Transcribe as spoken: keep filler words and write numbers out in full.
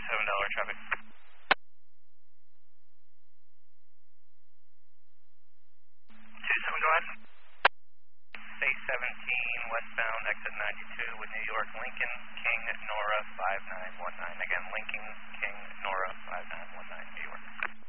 seven dollar traffic. two seven, go ahead. State seventeen, westbound, exit ninety-two with New York Lincoln, King